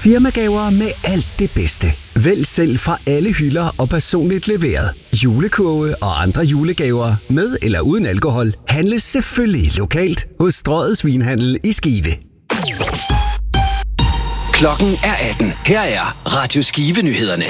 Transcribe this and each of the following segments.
Firmagaver med alt det bedste. Vælg selv fra alle hylder og personligt leveret. Julekurve og andre julegaver med eller uden alkohol handles selvfølgelig lokalt hos Strøget Svinhandel i Skive. Klokken er 18. Her er Radio Skive-nyhederne.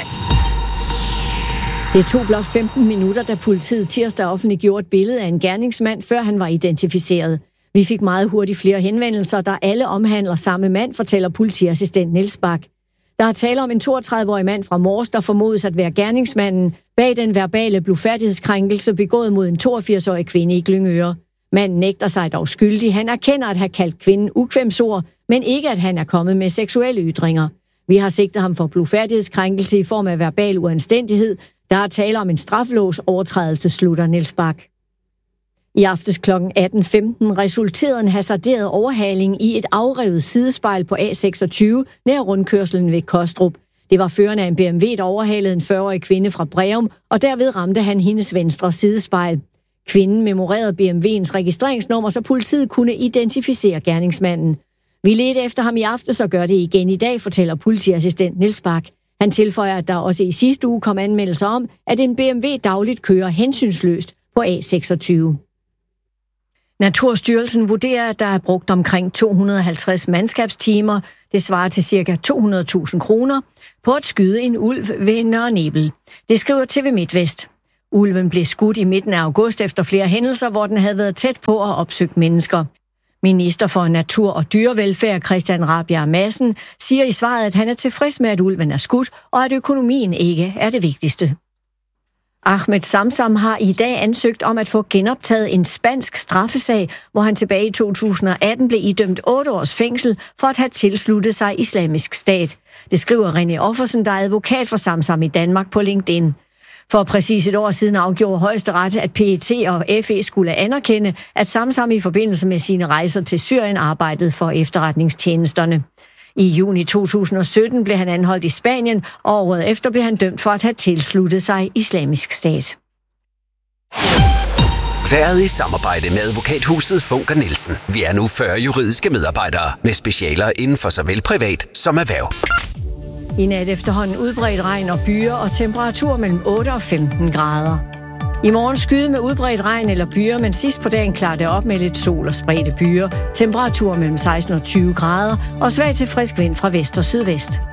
Det tog blot 15 minutter, da politiet tirsdag offentliggjorde et billede af en gerningsmand, før han var identificeret. Vi fik meget hurtigt flere henvendelser, der alle omhandler samme mand, fortæller politiassistent Niels Bak. Der er tale om en 32-årig mand fra Mors, der formodes at være gerningsmanden bag den verbale blufærdighedskrænkelse begået mod en 82-årig kvinde i Glyngøre. Manden nægter sig dog skyldig. Han erkender at have kaldt kvinden ukvemsord, men ikke at han er kommet med seksuelle ytringer. Vi har sigtet ham for blufærdighedskrænkelse i form af verbal uanstændighed. Der er tale om en straffelovs overtrædelse, slutter Niels Bak. I aftes kl. 18.15 resulterede en hasarderet overhaling i et afrevet sidespejl på A26 nær rundkørslen ved Kostrup. Det var føreren af en BMW, der overhalede en 40-årig kvinde fra Breum, og derved ramte han hendes venstre sidespejl. Kvinden memorerede BMW'ens registreringsnummer, så politiet kunne identificere gerningsmanden. Vi ledte efter ham i aftes og gør det igen i dag, fortæller politiassistent Niels Bak. Han tilføjer, at der også i sidste uge kom anmeldelser om, at en BMW dagligt kører hensynsløst på A26. Naturstyrelsen vurderer, at der er brugt omkring 250 mandskabstimer, det svarer til ca. 200.000 kroner, på at skyde en ulv ved Nørre Nebel. Det skriver TV MidtVest. Ulven blev skudt i midten af august efter flere hændelser, hvor den havde været tæt på at opsøge mennesker. Minister for Natur og Dyrevelfærd Christian Rabjerg Madsen siger i svaret, at han er tilfreds med, at ulven er skudt, og at økonomien ikke er det vigtigste. Ahmed Samsam har i dag ansøgt om at få genoptaget en spansk straffesag, hvor han tilbage i 2018 blev idømt 8 års fængsel for at have tilsluttet sig Islamisk Stat. Det skriver René Offersen, der er advokat for Samsam i Danmark, på LinkedIn. For præcis et år siden afgjorde Højesteret, at PET og FE skulle anerkende, at Samsam i forbindelse med sine rejser til Syrien arbejdede for efterretningstjenesterne. I juni 2017 blev han anholdt i Spanien, og året efter blev han dømt for at have tilsluttet sig Islamisk Stat. Været i samarbejde med advokathuset Funker Nielsen. Vi er nu 40 juridiske medarbejdere med specialer inden for såvel privat som erhverv. I nat efterhånden udbredt regn og byer og temperatur mellem 8 og 15 grader. I morgen skyde med udbredt regn eller byer, men sidst på dagen klarer det op med lidt sol og spredte byer. Temperatur mellem 16 og 20 grader og svag til frisk vind fra vest og sydvest.